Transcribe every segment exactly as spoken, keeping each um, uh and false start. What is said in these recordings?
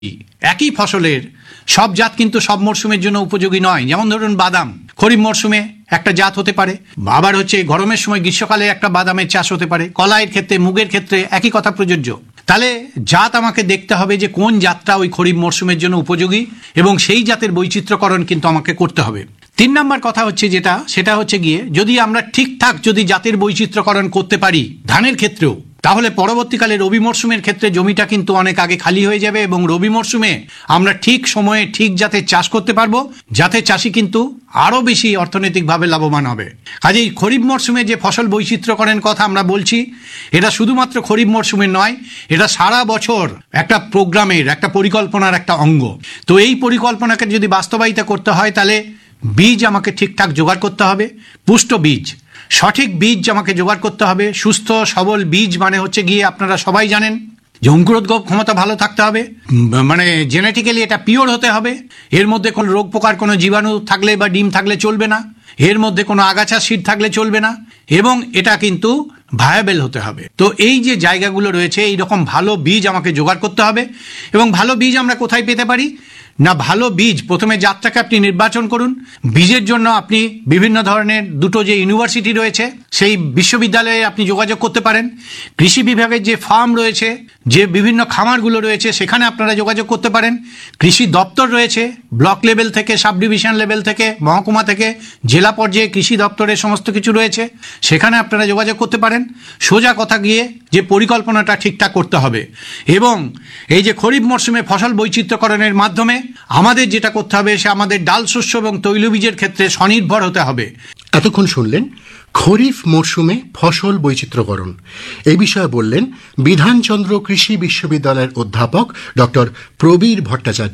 একই ফসলের সব জাত কিন্তু সব মরশুমের জন্য উপযোগী নয়। যেমন ধরুন বাদাম খরিফ মরশুমে একটা জাত হতে পারে, আবার হচ্ছে গরমের সময় গ্রীষ্মকালে একটা বাদামের চাষ হতে পারে। কলাইয়ের ক্ষেত্রে, মুগের ক্ষেত্রে একই কথা প্রযোজ্য। তাহলে জাত আমাকে দেখতে হবে যে কোন জাতটা ওই খরিফ মরশুমের জন্য উপযোগী, এবং সেই জাতের বৈচিত্র্যকরণ কিন্তু আমাকে করতে হবে। তিন নম্বর কথা হচ্ছে যেটা, সেটা হচ্ছে গিয়ে যদি আমরা ঠিকঠাক যদি জাতের বৈচিত্র্যকরণ করতে পারি ধানের ক্ষেত্রেও, তাহলে পরবর্তীকালে রবি মরশুমের ক্ষেত্রে জমিটা কিন্তু অনেক আগে খালি হয়ে যাবে, এবং রবি মরশুমে আমরা ঠিক সময়ে ঠিক জাতের চাষ করতে পারবো, যাতে চাষি কিন্তু আরও বেশি অর্থনৈতিকভাবে লাভবান হবে। কাজেই খরিফ মরশুমে যে ফসল বৈচিত্র্যকরণের কথা আমরা বলছি, এটা শুধুমাত্র খরিফ মরশুমের নয়, এটা সারা বছর একটা প্রোগ্রামের, একটা পরিকল্পনার একটা অঙ্গ। তো এই পরিকল্পনাকে যদি বাস্তবায়িত করতে হয়, তাহলে বীজ আমাকে ঠিকঠাক জোগাড় করতে হবে, পুষ্ট বীজ, সঠিক বীজ আমাকে জোগাড় করতে হবে। সুস্থ সবল বীজ মানে হচ্ছে গিয়ে আপনারা সবাই জানেন যে অঙ্কুরোদ্গম ক্ষমতা ভালো থাকতে হবে, মানে জেনেটিক্যালি এটা পিওর হতে হবে, এর মধ্যে কোনো রোগ পোকার কোনো জীবাণু থাকলে বা ডিম থাকলে চলবে না, এর মধ্যে কোনো আগাছা সিড থাকলে চলবে না, এবং এটা কিন্তু ভায়াবেল হতে হবে। তো এই যে জায়গাগুলো রয়েছে, এই রকম ভালো বীজ আমাকে জোগাড় করতে হবে। এবং ভালো বীজ আমরা কোথায় পেতে পারি না, ভালো বীজ প্রথমে জাতটাকে আপনি নির্বাচন করুন। বীজের জন্য আপনি বিভিন্ন ধরনের দুটো যে ইউনিভার্সিটি রয়েছে সেই বিশ্ববিদ্যালয়ে আপনি যোগাযোগ করতে পারেন। কৃষি বিভাগের যে ফার্ম রয়েছে, যে বিভিন্ন খামারগুলো রয়েছে, সেখানে আপনারা যোগাযোগ করতে পারেন। কৃষি দপ্তর রয়েছে, ব্লক লেভেল থেকে, সাব ডিভিশন লেভেল থেকে, মহকুমা থেকে, জেলা পর্যায়ে কৃষি দপ্তরের সমস্ত কিছু রয়েছে, সেখানে আপনারা যোগাযোগ করতে পারেন। সোজা কথা গিয়ে যে পরিকল্পনাটা ঠিকঠাক করতে হবে, এবং এই যে খরিফ মরশুমে ফসল বৈচিত্র্যকরণের মাধ্যমে আমাদের যেটা করতে হবে, সে আমাদের ডাল শস্য এবং তৈলবীজের ক্ষেত্রে স্বনির্ভর হতে হবে। এতক্ষণ শুনলেন খরিফ মরশুমে ফসল বৈচিত্র্যকরণ। এই বিষয়ে বললেন বিধানচন্দ্র কৃষি বিশ্ববিদ্যালয়ের অধ্যাপক ডক্টর প্রবীর ভট্টাচার্য।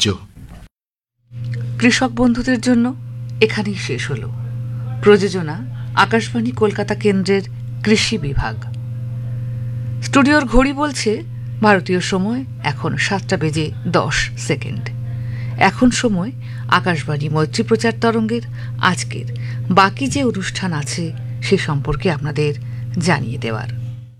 কৃষক বন্ধুদের জন্য এখানেই শেষ হলো। প্রযোজনা আকাশবাণী কলকাতা কেন্দ্রের কৃষি বিভাগ। স্টুডিওর ঘড়ি বলছে ভারতীয় সময় এখন সাতটা বেজে দশ সেকেন্ড। এখন সময় আকাশবাণী মৈত্রী প্রচার তরঙ্গের আজকের বাকি যে অনুষ্ঠান আছে সে সম্পর্কে আপনাদের জানিয়ে দেওয়ার।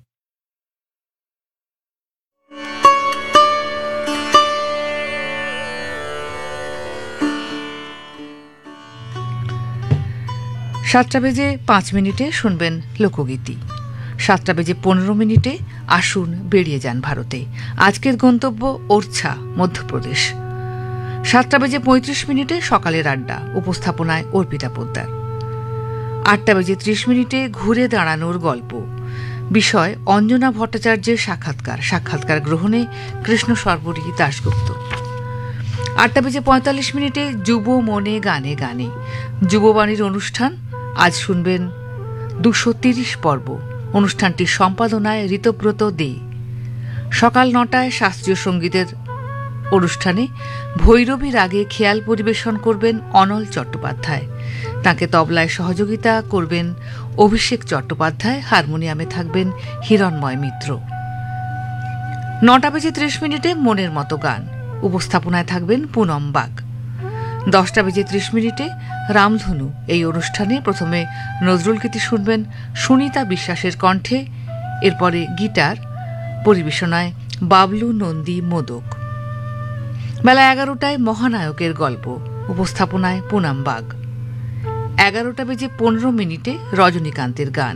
সাতটা বেজে পাঁচ মিনিটে শুনবেন লোকগীতি। সাতটা বেজে পনেরো মিনিটে আসুন বেরিয়ে যান ভারতে। আজকের গন্তব্য ওরছা, মধ্যপ্রদেশ। সাতটা বেজে পঁয়ত্রিশ মিনিটে সকালের আড্ডা, উপস্থাপনায় অর্পিতা পোদ্দার। আটটা বেজে ত্রিশ মিনিটে ঘুরে দাঁড়ানোর গল্প, বিষয় অঞ্জনা ভট্টাচার্যের সাক্ষাৎকার, সাক্ষাৎকার গ্রহণে কৃষ্ণ সর্বরী দাশগুপ্ত। আটটা বেজে পঁয়তাল্লিশ মিনিটে যুব মনে গানে গানে, যুববাণীর অনুষ্ঠান। আজ শুনবেন দুশো তিরিশ পর্ব। অনুষ্ঠানটির সম্পাদনায় ঋতব্রত দে। সকাল নটায় শাস্ত্রীয় সঙ্গীতের অনুষ্ঠানে ভৈরবী রাগে খেয়াল পরিবেশন করবেন অনল চট্টোপাধ্যায়। তাকে তবলায় সহযোগিতা করবেন অভিষেক চট্টোপাধ্যায়। হারমোনিয়ামে থাকবেন হিরণময় মিত্র। নটা বেজে ত্রিশ মিনিটে মনের মতো গান, উপস্থাপনায় থাকবেন পুনম বাগ। দশটা বেজে ত্রিশ মিনিটে রামধনু। এই অনুষ্ঠানে প্রথমে নজরুল গীতি শুনবেন সুনিতা বিশ্বাসের কণ্ঠে, এরপরে গিটার পরিবেশনায় বাবলু নন্দী মোদক। বেলা এগারোটায় মহানায়কের গল্প, উপস্থাপনায় পুনম বাগ। এগারোটা বেজে পনেরো মিনিটে রজনীকান্তের গান।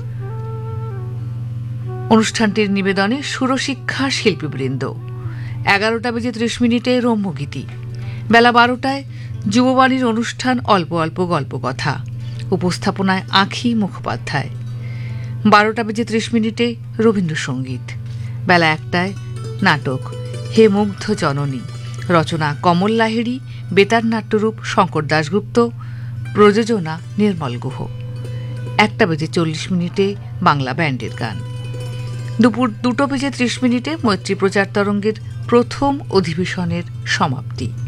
অনুষ্ঠানটির নিবেদনে সুরশিক্ষা শিল্পীবৃন্দ। এগারোটা বেজে ত্রিশ মিনিটে রম্যগীতি। বেলা বারোটায় যুববাণীর অনুষ্ঠান অল্প অল্প গল্প কথা, উপস্থাপনায় আঁখি মুখোপাধ্যায়। বারোটা বেজে ত্রিশ মিনিটে রবীন্দ্রসঙ্গীত। বেলা একটায় নাটক হে মুগ্ধ জননী, রচনা কমল লাহিড়ী, বেতার নাট্যরূপ শঙ্কর দাশগুপ্ত, প্রযোজনা নির্মল গুহ। একটা বেজে চল্লিশ মিনিটে বাংলা ব্যান্ডের গান। দুপুর দুটো বেজে ত্রিশ মিনিটে মৈত্রী প্রচার তরঙ্গের প্রথম অধিবেশনের সমাপ্তি।